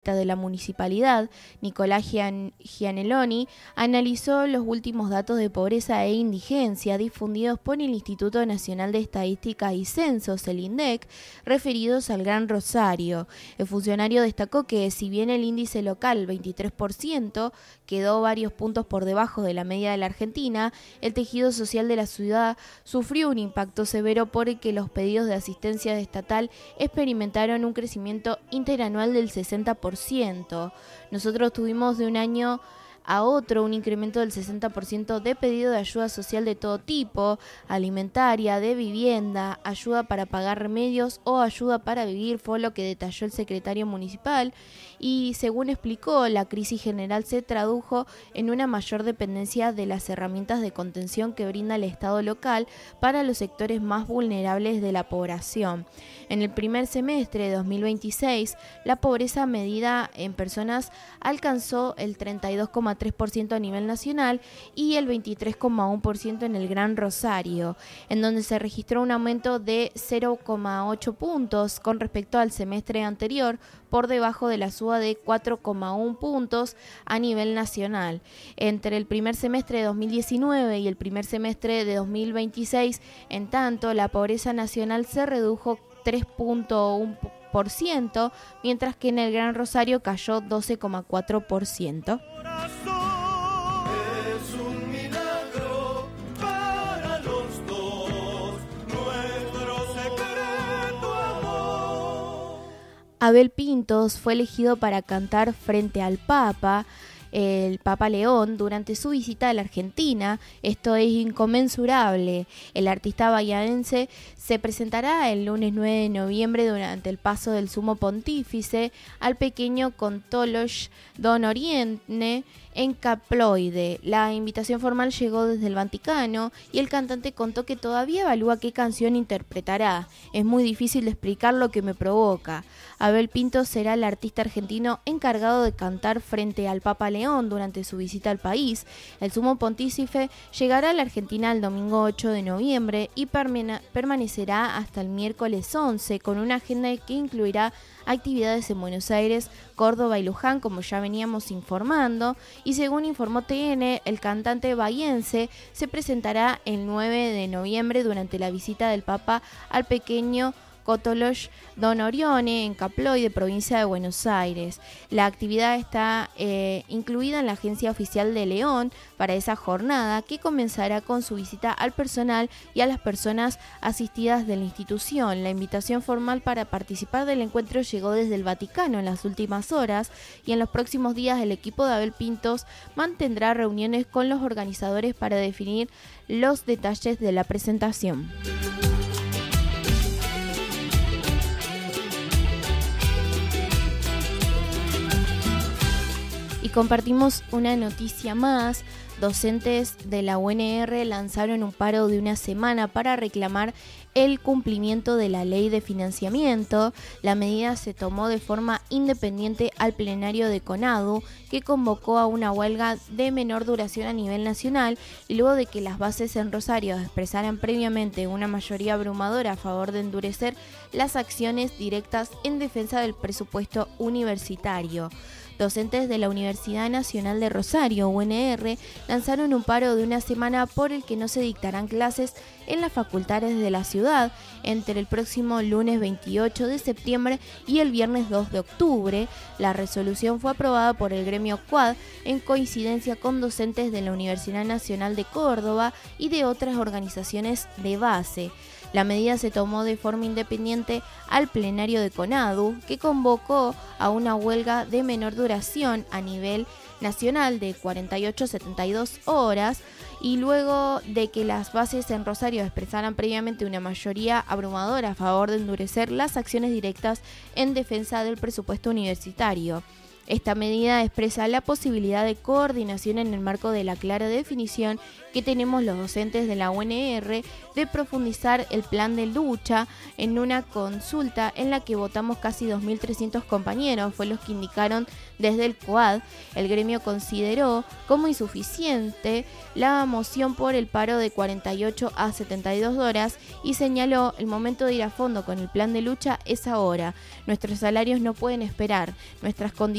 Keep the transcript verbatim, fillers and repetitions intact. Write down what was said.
economista de la municipalidad, Nicolás Gian- Gianelloni, analizó los últimos datos de pobreza e indigencia difundidos por el Instituto Nacional de Estadística y Censos, el INDEC, referidos al Gran Rosario. El funcionario destacó que, si bien el índice local, veintitrés por ciento, quedó varios puntos por debajo de la media de la Argentina, el tejido social de la ciudad sufrió un impacto severo por el que los pedidos de asistencia estatal experimentaron un crecimiento interanual del sesenta por ciento. Nosotros tuvimos de un año a otro un incremento del sesenta por ciento de pedido de ayuda social de todo tipo, alimentaria, de vivienda, ayuda para pagar remedios o ayuda para vivir, fue lo que detalló el secretario municipal, y según explicó, la crisis general se tradujo en una mayor dependencia de las herramientas de contención que brinda el Estado local para los sectores más vulnerables de la población. En el primer semestre de dos mil veintiséis, la pobreza medida en personas alcanzó el treinta y dos coma tres por ciento a nivel nacional y el veintitrés coma uno por ciento en el Gran Rosario, en donde se registró un aumento de cero coma ocho puntos con respecto al semestre anterior, por debajo de la suba de cuatro coma uno puntos a nivel nacional. Entre el primer semestre de dos mil diecinueve y el primer semestre de dos mil veintiséis, en tanto, la pobreza nacional se redujo tres coma uno por ciento, mientras que en el Gran Rosario cayó doce coma cuatro por ciento. Abel Pintos fue elegido para cantar frente al Papa, el Papa León, durante su visita a la Argentina. Esto es inconmensurable. El artista bahiense se presentará el lunes nueve de noviembre durante el paso del Sumo Pontífice al pequeño Contolosh Don Oriente en Caploide. La invitación formal llegó desde el Vaticano y el cantante contó que todavía evalúa qué canción interpretará. Es muy difícil de explicar lo que me provoca. Abel Pintos será el artista argentino encargado de cantar frente al Papa León durante su visita al país. El Sumo Pontífice llegará a la Argentina el domingo ocho de noviembre y permane- permanecerá hasta el miércoles once, con una agenda que incluirá actividades en Buenos Aires, Córdoba y Luján, como ya veníamos informando, y según informó T N, el cantante bahiense se presentará el nueve de noviembre durante la visita del Papa al pequeño Contolosh Don Orione en Caploide, provincia de Buenos Aires. La actividad está eh, incluida en la Agencia Oficial de León para esa jornada, que comenzará con su visita al personal y a las personas asistidas de la institución. La invitación formal para participar del encuentro llegó desde el Vaticano en las últimas horas, y en los próximos días el equipo de Abel Pintos mantendrá reuniones con los organizadores para definir los detalles de la presentación. Y compartimos una noticia más. Docentes de la U N R lanzaron un paro de una semana para reclamar el cumplimiento de la ley de financiamiento. La medida se tomó de forma independiente al plenario de CONADU, que convocó a una huelga de menor duración a nivel nacional, y luego de que las bases en Rosario expresaran previamente una mayoría abrumadora a favor de endurecer las acciones directas en defensa del presupuesto universitario. Docentes de la Universidad Nacional de Rosario, U N R, lanzaron un paro de una semana por el que no se dictarán clases en las facultades de la ciudad entre el próximo lunes veintiocho de septiembre y el viernes dos de octubre. La resolución fue aprobada por el gremio C U A D en coincidencia con docentes de la Universidad Nacional de Córdoba y de otras organizaciones de base. La medida se tomó de forma independiente al plenario de CONADU, que convocó a una huelga de menor duración a nivel nacional de cuarenta y ocho a setenta y dos horas, y luego de que las bases en Rosario expresaran previamente una mayoría abrumadora a favor de endurecer las acciones directas en defensa del presupuesto universitario. Esta medida expresa la posibilidad de coordinación en el marco de la clara definición que tenemos los docentes de la U N R de profundizar el plan de lucha en una consulta en la que votamos casi dos mil trescientos compañeros, fue los que indicaron desde el C U A D. El gremio consideró como insuficiente la moción por el paro de cuarenta y ocho a setenta y dos horas y señaló: el momento de ir a fondo con el plan de lucha es ahora. Nuestros salarios no pueden esperar, nuestras condiciones